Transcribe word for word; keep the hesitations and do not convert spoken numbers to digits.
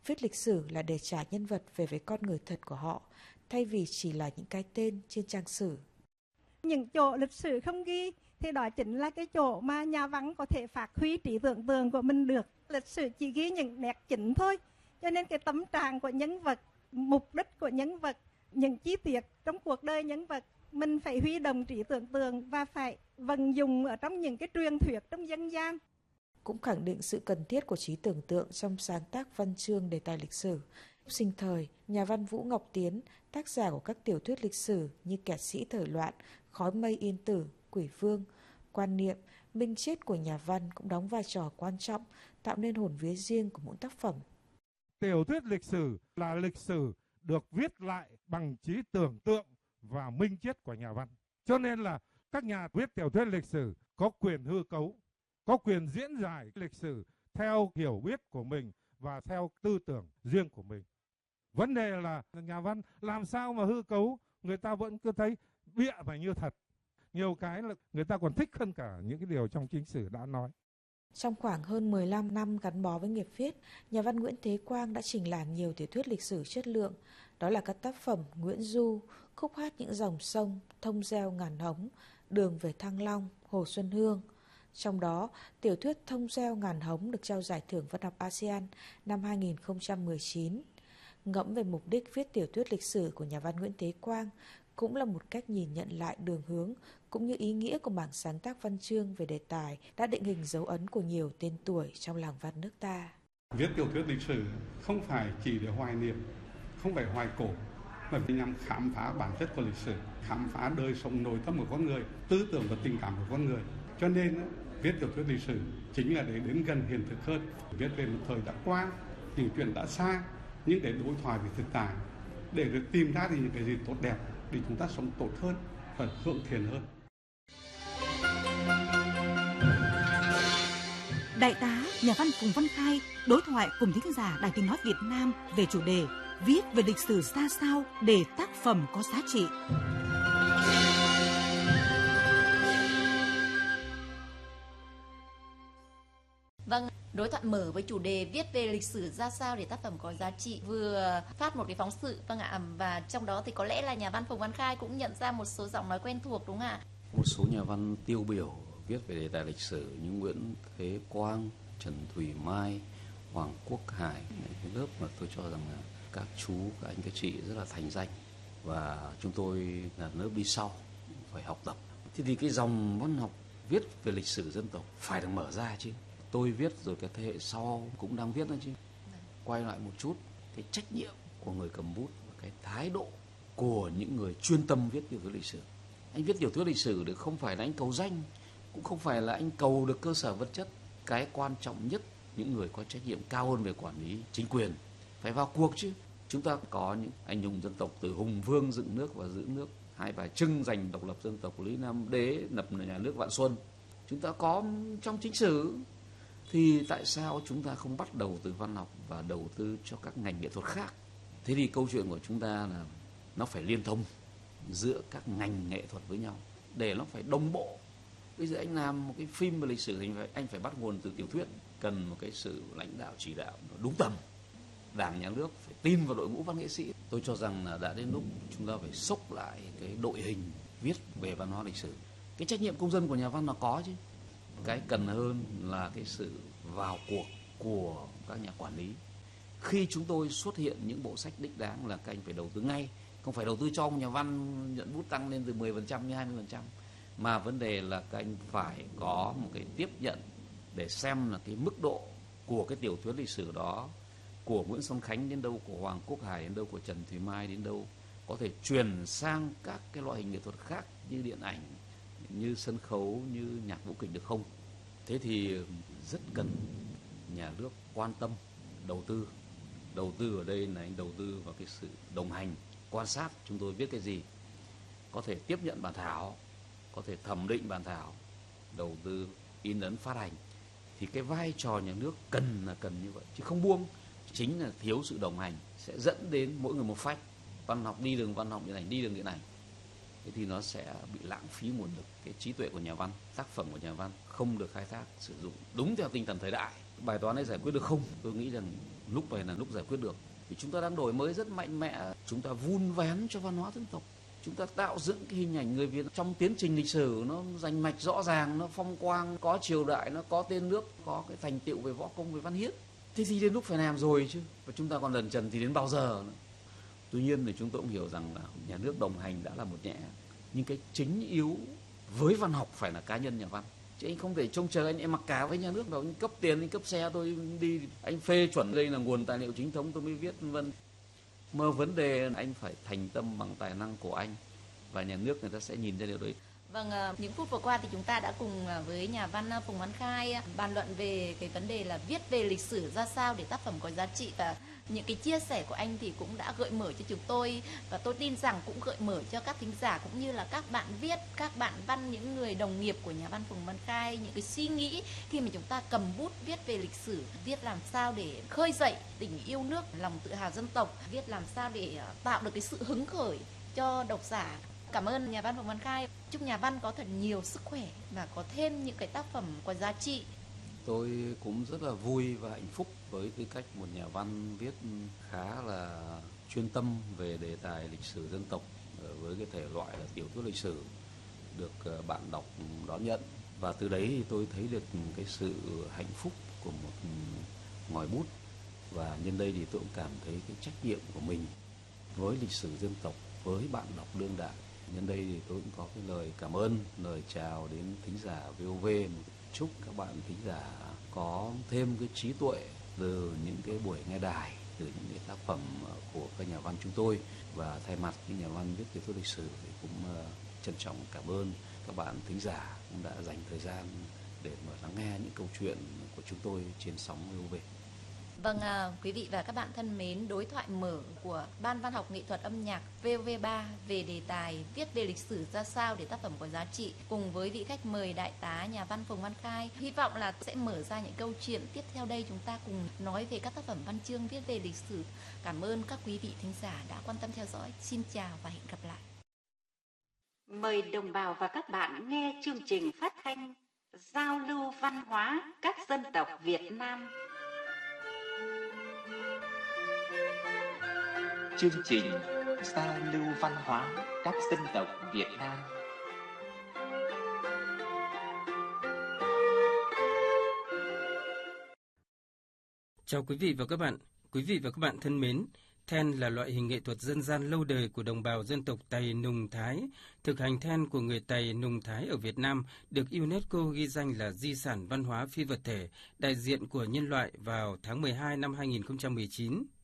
Viết lịch sử là để trả nhân vật về với con người thật của họ, thay vì chỉ là những cái tên trên trang sử. Những chỗ lịch sử không ghi thì đó chính là cái chỗ mà nhà văn có thể phát huy trí tưởng tượng của mình được. Lịch sử chỉ ghi những nét chính thôi, cho nên cái tâm trạng của nhân vật, mục đích của nhân vật, những chi tiết trong cuộc đời nhân vật mình phải huy động trí tưởng tượng và phải vận dụng ở trong những cái truyền thuyết trong dân gian. Cũng khẳng định sự cần thiết của trí tưởng tượng trong sáng tác văn chương đề tài lịch sử. Sinh thời, nhà văn Vũ Ngọc Tiến, tác giả của các tiểu thuyết lịch sử như Kẻ sĩ thời loạn, Khói mây yên tử, Quỷ vương, Quan niệm, Minh triết của nhà văn cũng đóng vai trò quan trọng, tạo nên hồn vía riêng của mỗi tác phẩm. Tiểu thuyết lịch sử là lịch sử được viết lại bằng trí tưởng tượng và minh triết của nhà văn. Cho nên là các nhà viết tiểu thuyết lịch sử có quyền hư cấu, có quyền diễn giải lịch sử theo hiểu biết của mình và theo tư tưởng riêng của mình. Vấn đề là nhà văn làm sao mà hư cấu, người ta vẫn cứ thấy bịa phải như thật. Nhiều cái là người ta còn thích hơn cả những cái điều trong chính sử đã nói. Trong khoảng hơn mười lăm năm gắn bó với nghiệp viết, nhà văn Nguyễn Thế Quang đã trình làng nhiều tiểu thuyết lịch sử chất lượng. Đó là các tác phẩm Nguyễn Du, Khúc hát những dòng sông, Thông gieo ngàn hống, Đường về Thăng Long, Hồ Xuân Hương. Trong đó, tiểu thuyết Thông gieo ngàn hống được trao giải thưởng văn học a sê an năm hai nghìn không trăm mười chín. Ngẫm về mục đích viết tiểu thuyết lịch sử của nhà văn Nguyễn Thế Quang cũng là một cách nhìn nhận lại đường hướng cũng như ý nghĩa của mảng sáng tác văn chương về đề tài đã định hình dấu ấn của nhiều tên tuổi trong làng văn nước ta. Viết tiểu thuyết lịch sử không phải chỉ để hoài niệm, không phải hoài cổ, mà nhằm khám phá bản chất của lịch sử, khám phá đời sống nội tâm của con người, tư tưởng và tình cảm của con người. Cho nên viết tiểu thuyết lịch sử chính là để đến gần hiện thực hơn, viết về một thời đã qua, những chuyện đã xa, nhưng để đối thoại về thực tại, để được tìm ra thì những cái gì tốt đẹp để chúng ta sống tốt hơn và hưởng thiện hơn. Đại tá, nhà văn Phùng Văn Khai đối thoại cùng thính giả Đài Tiếng nói Việt Nam về chủ đề viết về lịch sử ra sao để tác phẩm có giá trị. Vâng, đối thoại mở với chủ đề viết về lịch sử ra sao để tác phẩm có giá trị vừa phát một cái phóng sự, vâng ạ, và trong đó thì có lẽ là nhà văn Phùng Văn Khai cũng nhận ra một số giọng nói quen thuộc đúng không ạ? Một số nhà văn tiêu biểu viết về đề tài lịch sử như Nguyễn Thế Quang, Trần Thùy Mai, Hoàng Quốc Hải, cái lớp mà tôi cho rằng là các chú, các anh, các chị rất là thành danh và chúng tôi là lớp đi sau phải học tập. Thế thì cái dòng văn học viết về lịch sử dân tộc phải được mở ra chứ. Tôi viết rồi cái thế hệ sau cũng đang viết nữa chứ. Quay lại một chút cái trách nhiệm của người cầm bút và cái thái độ của những người chuyên tâm viết tiểu thuyết lịch sử. Anh viết tiểu thuyết lịch sử được không phải là anh cầu danh, cũng không phải là anh cầu được cơ sở vật chất. Cái quan trọng nhất, những người có trách nhiệm cao hơn về quản lý chính quyền phải vào cuộc chứ. Chúng ta có những anh hùng dân tộc từ hùng vương dựng nước và giữ nước, hai bài trưng giành độc lập dân tộc, Lý Nam Đế lập nhà nước Vạn Xuân. Chúng ta có trong chính sử. Thì tại sao chúng ta không bắt đầu từ văn học và đầu tư cho các ngành nghệ thuật khác? Thế thì câu chuyện của chúng ta là nó phải liên thông giữa các ngành nghệ thuật với nhau để nó phải đồng bộ. Bây giờ anh làm một cái phim về lịch sử thì anh phải bắt nguồn từ tiểu thuyết, cần một cái sự lãnh đạo chỉ đạo đúng tầm. Đảng nhà nước phải tin vào đội ngũ văn nghệ sĩ. Tôi cho rằng là đã đến lúc chúng ta phải xốc lại cái đội hình viết về văn hóa lịch sử. Cái trách nhiệm công dân của nhà văn là có chứ. Cái cần hơn là cái sự vào cuộc của các nhà quản lý. Khi chúng tôi xuất hiện những bộ sách đích đáng là các anh phải đầu tư ngay. Không phải đầu tư cho ông nhà văn nhận bút tăng lên từ mười phần trăm đến hai mươi phần trăm. Mà vấn đề là các anh phải có một cái tiếp nhận để xem là cái mức độ của cái tiểu thuyết lịch sử đó, của Nguyễn Xuân Khánh đến đâu, của Hoàng Quốc Hải đến đâu, của Trần Thùy Mai đến đâu, có thể chuyển sang các cái loại hình nghệ thuật khác như điện ảnh, như sân khấu, như nhạc vũ kịch được không? Thế thì rất cần nhà nước quan tâm, đầu tư. Đầu tư ở đây là anh đầu tư vào cái sự đồng hành, quan sát chúng tôi viết cái gì, có thể tiếp nhận bản thảo, có thể thẩm định bản thảo, đầu tư in ấn phát hành. Thì cái vai trò nhà nước cần là cần như vậy, chứ không buông. Chính là thiếu sự đồng hành sẽ dẫn đến mỗi người một phách. Văn học đi đường văn học, điện ảnh đi đường điện ảnh. Thế thì nó sẽ bị lãng phí nguồn lực. Cái trí tuệ của nhà văn, tác phẩm của nhà văn không được khai thác, sử dụng đúng theo tinh thần thời đại. Bài toán này giải quyết được không? Tôi nghĩ rằng lúc này là lúc giải quyết được. Vì chúng ta đang đổi mới rất mạnh mẽ, chúng ta vun vén cho văn hóa dân tộc, chúng ta tạo dựng cái hình ảnh người Việt trong tiến trình lịch sử nó rành mạch rõ ràng, nó phong quang, có triều đại, nó có tên nước, có cái thành tựu về võ công, về văn hiến. Thế thì đến lúc phải làm rồi chứ, và chúng ta còn lẩn chần thì đến bao giờ nữa. Tuy nhiên thì chúng tôi cũng hiểu rằng là nhà nước đồng hành đã là một nhẹ, nhưng cái chính yếu với văn học phải là cá nhân nhà văn. Chứ anh không thể trông chờ anh em mặc cả với nhà nước đâu, anh cấp tiền, anh cấp xe tôi đi, anh phê chuẩn đây là nguồn tài liệu chính thống tôi mới viết vân. Mà vấn đề anh phải thành tâm bằng tài năng của anh, và nhà nước người ta sẽ nhìn ra điều đấy. Vâng, những phút vừa qua thì chúng ta đã cùng với nhà văn Phùng Văn Khai bàn luận về cái vấn đề là viết về lịch sử ra sao để tác phẩm có giá trị, và những cái chia sẻ của anh thì cũng đã gợi mở cho chúng tôi, và tôi tin rằng cũng gợi mở cho các thính giả cũng như là các bạn viết, các bạn văn, những người đồng nghiệp của nhà văn Phùng Văn Khai, những cái suy nghĩ khi mà chúng ta cầm bút viết về lịch sử, viết làm sao để khơi dậy tình yêu nước, lòng tự hào dân tộc, viết làm sao để tạo được cái sự hứng khởi cho độc giả. Cảm ơn nhà văn Phùng Văn Khai. Chúc nhà văn có thật nhiều sức khỏe và có thêm những cái tác phẩm có giá trị. Tôi cũng rất là vui và hạnh phúc với tư cách một nhà văn viết khá là chuyên tâm về đề tài lịch sử dân tộc với cái thể loại là tiểu thuyết lịch sử được bạn đọc đón nhận. Và từ đấy thì tôi thấy được cái sự hạnh phúc của một ngòi bút. Và nhân đây thì tôi cũng cảm thấy cái trách nhiệm của mình với lịch sử dân tộc, với bạn đọc đương đại. Nhân đây thì tôi cũng có cái lời cảm ơn, lời chào đến thính giả vê o vê. Chúc các bạn thính giả có thêm cái trí tuệ từ những cái buổi nghe đài, từ những cái tác phẩm của các nhà văn chúng tôi. Và thay mặt những nhà văn viết tiểu thuyết lịch sử thì cũng trân trọng cảm ơn các bạn thính giả cũng đã dành thời gian để mà lắng nghe những câu chuyện của chúng tôi trên sóng vê o vê. Vâng, à, quý vị và các bạn thân mến, đối thoại mở của Ban Văn học Nghệ thuật Âm nhạc vê o vê ba về đề tài viết về lịch sử ra sao để tác phẩm có giá trị, cùng với vị khách mời đại tá nhà văn Phùng Văn Khai, hy vọng là sẽ mở ra những câu chuyện tiếp theo đây chúng ta cùng nói về các tác phẩm văn chương viết về lịch sử. Cảm ơn các quý vị thính giả đã quan tâm theo dõi. Xin chào và hẹn gặp lại. Mời đồng bào và các bạn nghe chương trình phát thanh Giao lưu văn hóa các dân tộc Việt Nam. Chương trình Giao lưu văn hóa các dân tộc Việt Nam. Chào quý vị và các bạn. Quý vị và các bạn thân mến, then là loại hình nghệ thuật dân gian lâu đời của đồng bào dân tộc Tày Nùng Thái. Thực hành then của người Tày Nùng Thái ở Việt Nam được UNESCO ghi danh là di sản văn hóa phi vật thể đại diện của nhân loại vào tháng mười hai năm hai nghìn không trăm mười chín.